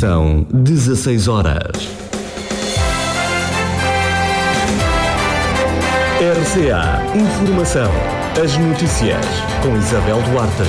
São 16 horas. RCA Informação. As notícias com Isabel Duarte.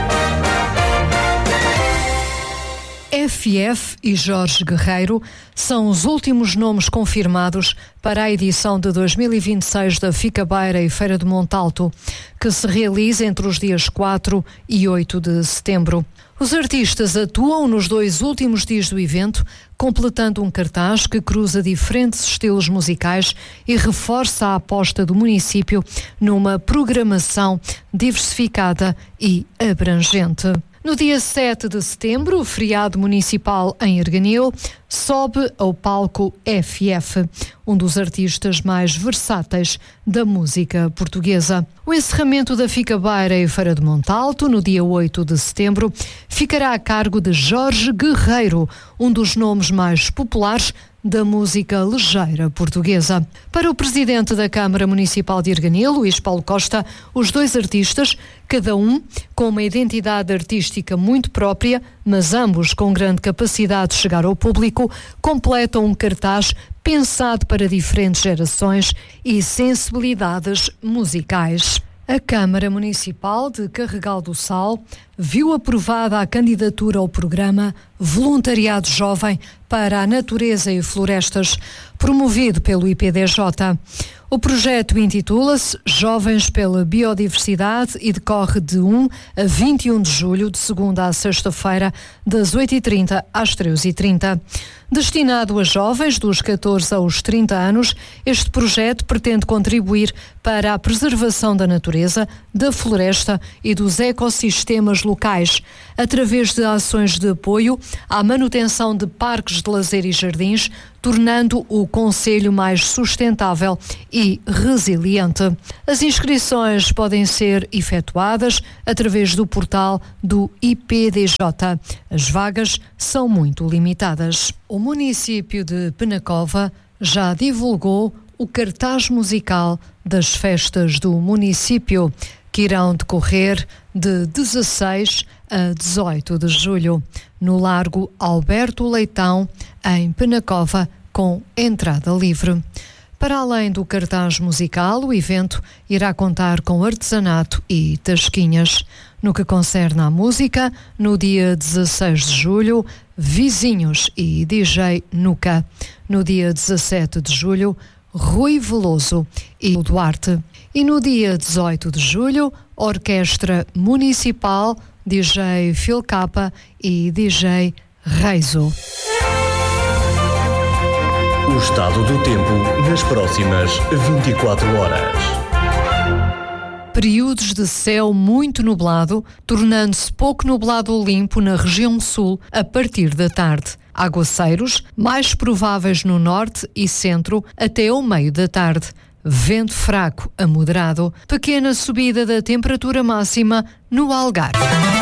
FF e Jorge Guerreiro são os últimos nomes confirmados para a edição de 2026 da Ficabeira e Feira de Montalto, que se realiza entre os dias 4 e 8 de setembro. Os artistas atuam nos 2 últimos dias do evento, completando um cartaz que cruza diferentes estilos musicais e reforça a aposta do município numa programação diversificada e abrangente. No dia 7 de setembro, o feriado municipal em Erganil sobe ao palco FF, um dos artistas mais versáteis da música portuguesa. O encerramento da Ficabeira e Feira de Montalto, no dia 8 de setembro, ficará a cargo de Jorge Guerreiro, um dos nomes mais populares da música ligeira portuguesa. Para o presidente da Câmara Municipal de Erganil, Luís Paulo Costa, os 2 artistas, cada um com uma identidade artística muito própria, mas ambos com grande capacidade de chegar ao público, completam um cartaz pensado para diferentes gerações e sensibilidades musicais. A Câmara Municipal de Carregal do Sal viu aprovada a candidatura ao programa Voluntariado Jovem para a Natureza e Florestas, promovido pelo IPDJ. O projeto intitula-se Jovens pela Biodiversidade e decorre de 1 a 21 de julho, de segunda a sexta-feira, das 8h30 às 13h30. Destinado a jovens dos 14 aos 30 anos, este projeto pretende contribuir para a preservação da natureza, da floresta e dos ecossistemas locais, através de ações de apoio à manutenção de parques de lazer e jardins, tornando o concelho mais sustentável e resiliente. As inscrições podem ser efetuadas através do portal do IPDJ. As vagas são muito limitadas. O município de Penacova já divulgou o cartaz musical das festas do município, que irão decorrer de 16 a 18 de julho, no Largo Alberto Leitão, em Penacova, com entrada livre. Para além do cartaz musical, o evento irá contar com artesanato e tasquinhas. No que concerne à música, no dia 16 de julho, Vizinhos e DJ Nuca. No dia 17 de julho, Rui Veloso e Duarte. E no dia 18 de julho, Orquestra Municipal, DJ Phil Capa e DJ Reizo. O estado do tempo nas próximas 24 horas. Períodos de céu muito nublado, tornando-se pouco nublado ou limpo na região sul a partir da tarde. Aguaceiros mais prováveis no norte e centro até ao meio da tarde. Vento fraco a moderado. Pequena subida da temperatura máxima no Algarve.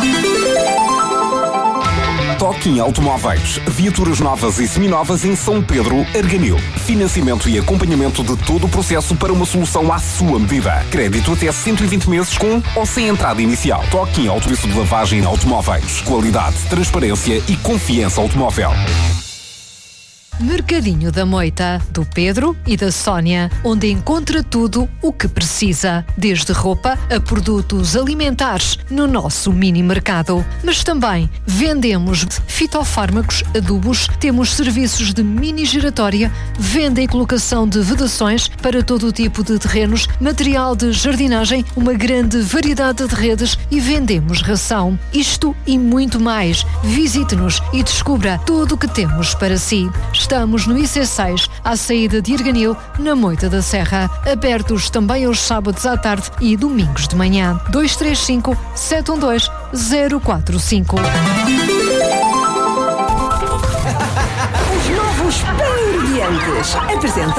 Toquinho Automóveis. Viaturas novas e seminovas em São Pedro, Erganil. Financiamento e acompanhamento de todo o processo para uma solução à sua medida. Crédito até 120 meses com ou sem entrada inicial. Toquinho Autoviço de Lavagem em Automóveis. Qualidade, transparência e confiança automóvel. Mercadinho da Moita, do Pedro e da Sónia, onde encontra tudo o que precisa, desde roupa a produtos alimentares, no nosso mini mercado. Mas também vendemos fitofármacos, adubos, temos serviços de mini giratória, venda e colocação de vedações para todo o tipo de terrenos, material de jardinagem, uma grande variedade de redes e vendemos ração. Isto e muito mais. Visite-nos e descubra tudo o que temos para si. Estamos no IC6, à saída de Erganil, na Moita da Serra. Abertos também aos sábados à tarde e domingos de manhã. 235 712 045. Os novos Pan-Indiantes apresentam...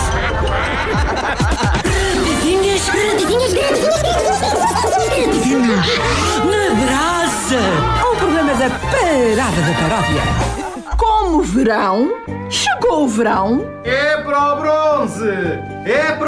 Radinhas na Brasa. Um programa da Parada da Paródia. Como verão, chegou o verão. É para o bronze! É para